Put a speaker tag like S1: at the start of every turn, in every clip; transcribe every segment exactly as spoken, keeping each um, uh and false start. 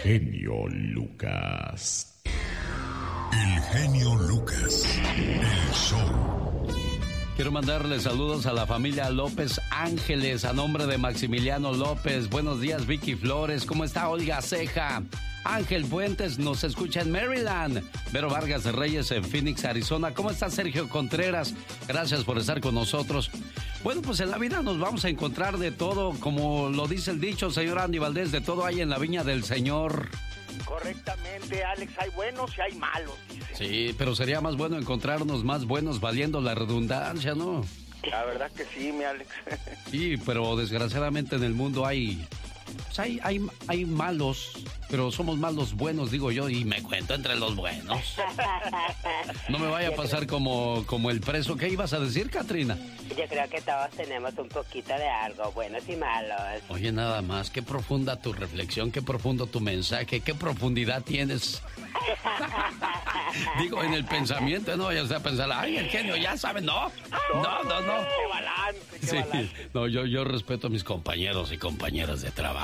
S1: genio Lucas.
S2: El genio Lucas, el show.
S3: Quiero mandarle saludos a la familia López Ángeles, a nombre de Maximiliano López. Buenos días, Vicky Flores. ¿Cómo está Olga Ceja? Ángel Fuentes nos escucha en Maryland. Vero Vargas de Reyes en Phoenix, Arizona. ¿Cómo está Sergio Contreras? Gracias por estar con nosotros. Bueno, pues en la vida nos vamos a encontrar de todo, como lo dice el dicho, señor Andy Valdés, de todo hay en la viña del Señor.
S4: Correctamente, Alex, hay buenos y hay malos, dice.
S3: Sí, pero sería más bueno encontrarnos más buenos valiendo la redundancia, ¿no?
S4: La verdad que sí, mi Alex.
S3: Sí, pero desgraciadamente en el mundo hay... Pues hay, hay, hay malos, pero somos malos buenos, digo yo, y me cuento entre los buenos. No me vaya a pasar como, como el preso. ¿Qué ibas a decir, Katrina?
S5: Yo creo que todos tenemos un poquito de algo, buenos y malos.
S3: Oye, nada más, qué profunda tu reflexión, qué profundo tu mensaje, qué profundidad tienes. Digo, en el pensamiento, no vayas a pensar, ay, el genio, ya sabe, no, no, no, no.
S4: Qué balance, qué
S3: Sí,
S4: balance.
S3: no, yo, yo respeto a mis compañeros y compañeras de trabajo.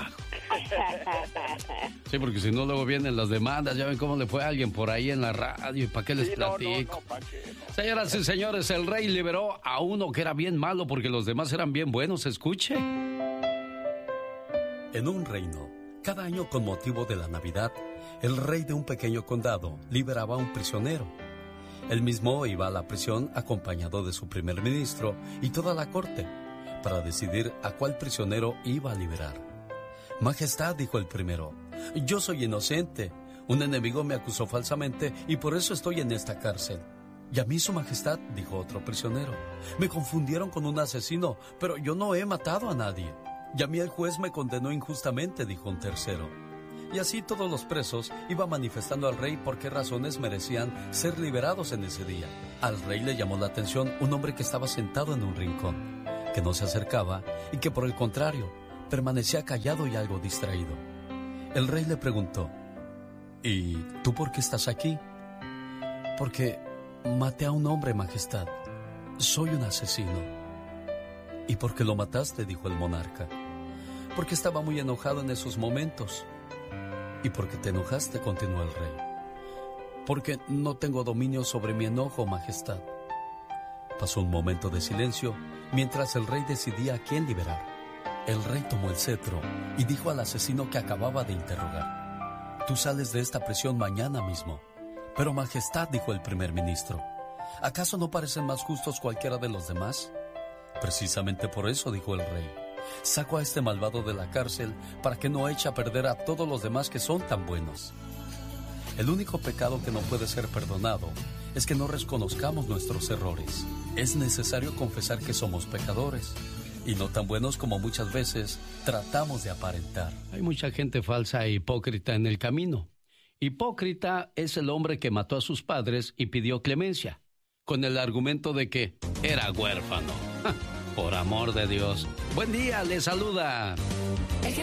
S3: Sí, porque si no, luego vienen las demandas. Ya ven cómo le fue a alguien por ahí en la radio. ¿Y para qué les
S4: Sí, no,
S3: platico?
S4: no, no, ¿pa' qué? No.
S3: Señoras y señores, el rey liberó a uno que era bien malo porque los demás eran bien buenos. Escuche.
S6: En un reino, cada año con motivo de la Navidad, el rey de un pequeño condado liberaba a un prisionero. Él mismo iba a la prisión acompañado de su primer ministro y toda la corte para decidir a cuál prisionero iba a liberar. Majestad, dijo el primero, yo soy inocente. Un enemigo me acusó falsamente y por eso estoy en esta cárcel. Y a mí, su majestad, dijo otro prisionero, me confundieron con un asesino, pero yo no he matado a nadie. Y a mí el juez me condenó injustamente, dijo un tercero. Y así todos los presos iban manifestando al rey por qué razones merecían ser liberados en ese día. Al rey le llamó la atención un hombre que estaba sentado en un rincón, que no se acercaba y que por el contrario permanecía callado y algo distraído. El rey le preguntó, ¿y tú por qué estás aquí? Porque maté a un hombre, majestad. Soy un asesino. ¿Y por qué lo mataste?, dijo el monarca. Porque estaba muy enojado en esos momentos. ¿Y por qué te enojaste?, continuó el rey. Porque no tengo dominio sobre mi enojo, majestad. Pasó un momento de silencio mientras el rey decidía a quién liberar. El rey tomó el cetro y dijo al asesino que acababa de interrogar, tú sales de esta prisión mañana mismo. Pero majestad, dijo el primer ministro, ¿acaso no parecen más justos cualquiera de los demás? Precisamente por eso, dijo el rey, saco a este malvado de la cárcel para que no eche a perder a todos los demás que son tan buenos. El único pecado que no puede ser perdonado es que no reconozcamos nuestros errores. Es necesario confesar que somos pecadores y no tan buenos como muchas veces tratamos de aparentar.
S3: Hay mucha gente falsa e hipócrita en el camino. Hipócrita es el hombre que mató a sus padres y pidió clemencia, con el argumento de que era huérfano. Por amor de Dios. Buen día, le saluda
S7: El